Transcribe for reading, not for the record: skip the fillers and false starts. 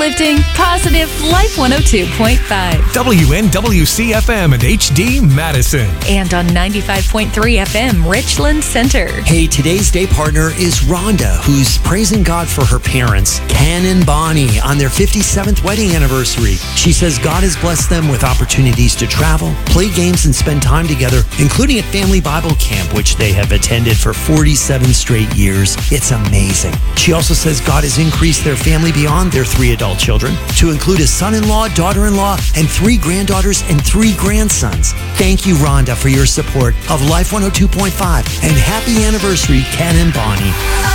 uplifting, positive Life 102.5. WNWC FM and HD Madison. And on 95.3 FM Richland Center. Hey, today's day partner is Rhonda, who's praising God for her parents, Ken and Bonnie, on their 57th wedding anniversary. She says God has blessed them with opportunities to travel, play games, and spend time together, including at Family Bible Camp, which they have attended for 47 straight years. It's amazing. She also says God has increased their family beyond their 3 adult children to include a son-in-law, daughter-in-law, and 3 granddaughters and 3 grandsons. Thank you, Rhonda, for your support of Life 102.5, and happy anniversary, Ken and Bonnie.